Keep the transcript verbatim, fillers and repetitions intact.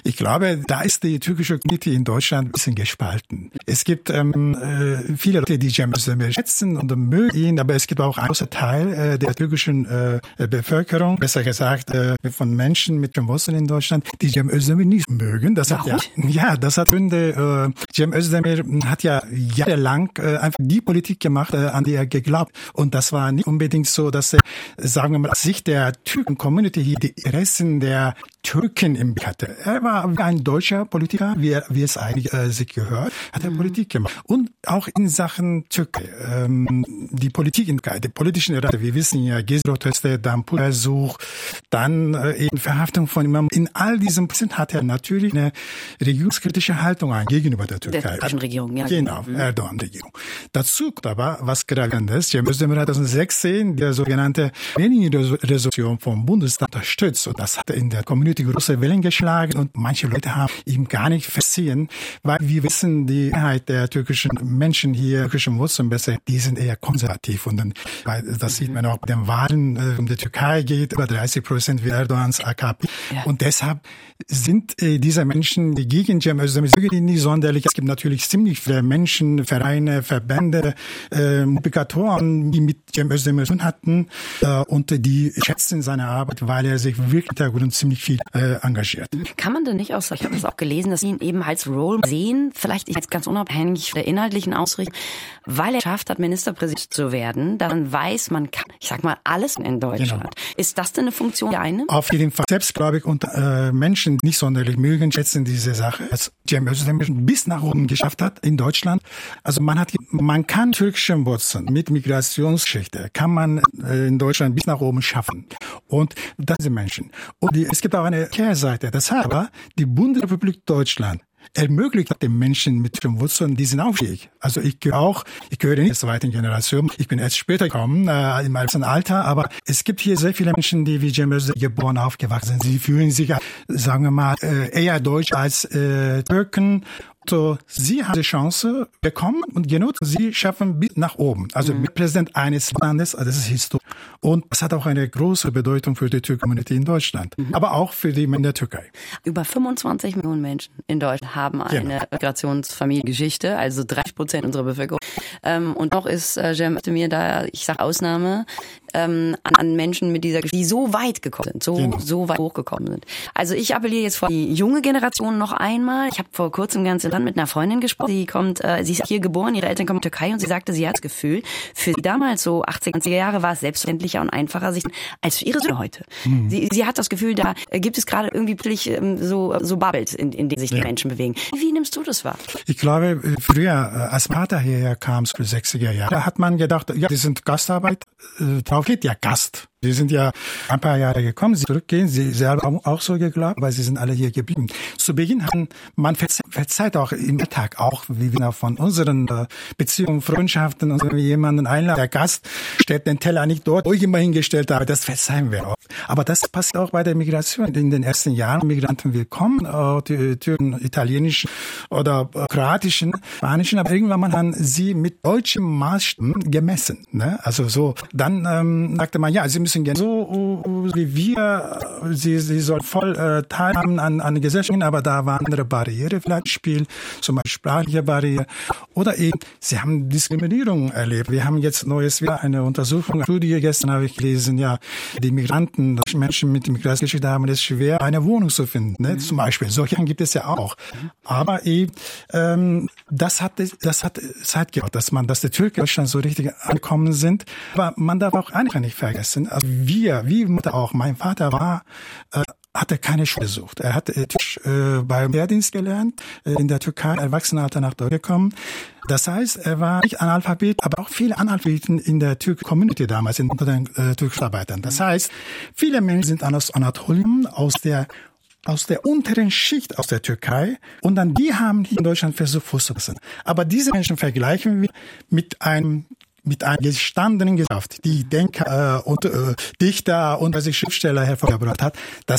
Ich glaube, da ist die türkische Community in Deutschland ein bisschen gespalten. Es gibt ähm, äh, viele Leute, die Cem Özdemir schätzen und mögen ihn, aber es gibt auch einen großen Teil äh, der türkischen äh, Bevölkerung, besser gesagt äh, von Menschen mit den Wurzeln in Deutschland, die Cem Özdemir nicht mögen. Das hat ja, ja, das hat Gründe. Äh, Cem Özdemir hat ja jahrelang äh, einfach die Politik gemacht, äh, an die er geglaubt. Und das war nicht unbedingt so, dass er, sagen wir mal, aus Sicht der Türken-Community hier die Interessen der Türken im Blick hatte. Er war ein deutscher Politiker, wie, er, wie es eigentlich äh, sich gehört, hat er mhm. Politik gemacht. Und auch in Sachen Türkei. Ähm, die Politik in Türkei, die politischen Räte, wir wissen ja, Gezi-Proteste, dann Versuch, dann äh, eben Verhaftung von Imam. In all diesem Prozent hat er natürlich eine regierungskritische Haltung gegenüber der Türkei. Der türkischen Regierung, ja. Genau, mhm. Erdogan-Regierung. Dazu aber, was gravierendes, Cem Özdemir hat zweitausendsechzehn die sogenannte Lenin-Resolution vom Bundestag unterstützt. Und das hat er in der Community große Wellen geschlagen und manche Leute haben ihm gar nicht versehen, weil wir wissen, die Mehrheit der türkischen Menschen hier, türkischen Wurzeln besser, die sind eher konservativ und dann, weil das sieht man auch bei den Wahlen, äh, um die Türkei geht, über dreißig Prozent wie Erdogans A K P. Ja. Und deshalb sind äh, diese Menschen, die gegen Cem Özdemir nicht sonderlich. Es gibt natürlich ziemlich viele Menschen, Vereine, Verbände, äh, Publikatoren, die mit Cem Özdemir zu tun hatten äh, und die schätzen seine Arbeit, weil er sich wirklich im Hintergrund ziemlich viel äh, engagiert. Kann man denn nicht auch, ich habe das auch gelesen, dass sie ihn eben als Role sehen, vielleicht jetzt ganz unabhängig der inhaltlichen Ausrichtung, weil er schafft hat, Ministerpräsident zu werden, dann weiß man, kann, ich sag mal, alles in Deutschland. Genau. Ist das denn eine Funktion der eine? Auf jeden Fall. Selbst, glaube ich, und äh, Menschen nicht sonderlich mögen, schätzen diese Sache, als Cem Özdemir bis nach oben geschafft hat in Deutschland. Also man hat, man kann türkische Wurzeln mit Migrationsgeschichte, kann man äh, in Deutschland bis nach oben schaffen. Und das sind Menschen. Und die, es gibt auch eine Kehrseite. Das heißt aber, die Bundesrepublik Deutschland ermöglicht den Menschen mit den Wurzeln diesen Aufstieg. Also ich gehöre auch, ich gehöre nicht zur zweiten Generation. Ich bin erst später gekommen, äh, im Alter, aber es gibt hier sehr viele Menschen, die wie Cem Özdemir geboren, aufgewachsen sind. Sie fühlen sich, sagen wir mal, äh, eher deutsch als äh, Türken. So, sie haben die Chance bekommen und genutzt. Sie schaffen bis nach oben. Also mhm. Präsident eines Landes, also das ist Historie. Und das hat auch eine große Bedeutung für die Türk-Community in Deutschland, mhm. aber auch für die in der Türkei. Über fünfundzwanzig Millionen Menschen in Deutschland haben eine genau. Migrationsfamiliengeschichte, also dreißig Prozent unserer Bevölkerung. Und auch ist Cem Özdemir da, ich sage Ausnahme, ähm, an, an Menschen mit dieser Geschichte, die so weit gekommen sind, so, genau. so weit hochgekommen sind. Also ich appelliere jetzt vor die junge Generation noch einmal. Ich habe vor kurzem ganz interessant mit einer Freundin gesprochen. Sie kommt, äh, sie ist hier geboren, ihre Eltern kommen aus der Türkei und sie sagte, sie hat das Gefühl, für sie damals so achtziger, neunziger Jahre war es selbstverständlicher und einfacher sich als für ihre Söhne heute. Mhm. Sie, sie hat das Gefühl, da gibt es gerade irgendwie plötzlich ähm, so, so Bubbles, in, in denen sich die ja. Menschen bewegen. Wie nimmst du das wahr? Ich glaube, früher, als Vater hierher kam, für sechziger Jahre, da hat man gedacht, ja, die sind Gastarbeit, äh, drauf geht ja Gast. Sie sind ja ein paar Jahre gekommen, sie zurückgehen, sie selber haben auch so geglaubt, weil sie sind alle hier geblieben. Zu Beginn haben man verzeiht auch im Alltag, auch wie wir von unseren Beziehungen, Freundschaften, und jemanden einladen. Der Gast stellt den Teller nicht dort, wo ich immer hingestellt habe, das verzeihen wir auch. Aber das passiert auch bei der Migration. In den ersten Jahren Migranten willkommen, die Türken, italienischen oder kroatischen, spanischen, aber irgendwann mal haben sie mit deutschen Maßstäben gemessen. Ne? Also so, dann ähm, sagte man, ja, sie müssen so wie wir, sie, sie soll voll äh, teilhaben an, an Gesellschaften, aber da waren andere Barriere vielleicht im Spiel, zum Beispiel sprachliche Barriere oder eben, sie haben Diskriminierung erlebt. Wir haben jetzt neues wieder eine Untersuchung, eine Studie, gestern habe ich gelesen, ja, die Migranten, Menschen mit Migrationsgeschichte haben es schwer, eine Wohnung zu finden, ne? Mhm. Zum Beispiel. Solche gibt es ja auch. Mhm. Aber eben, ähm, das hat, das hat Zeit gebraucht, dass man, dass die Türken in Deutschland so richtig angekommen sind. Aber man darf auch einfach nicht vergessen, also wir, wie Mutter auch, mein Vater war, äh, hat er keine Schule besucht. Er hat äh, äh, beim Wehrdienst gelernt, äh, in der Türkei, Erwachsenenalter nach Deutschland gekommen. Das heißt, er war nicht Analphabet, aber auch viele Analphabeten in der Türk-Community damals, unter den äh, türkischen Arbeitern. Das heißt, viele Menschen sind aus Anatolien, aus der aus der unteren Schicht aus der Türkei und dann die haben hier in Deutschland versucht, Fuß zu fassen. Aber diese Menschen vergleichen wir mit einem mit einer gestandenen Gesellschaft, die Denker äh, und äh, Dichter und was ich Schriftsteller hervorgebracht hat, das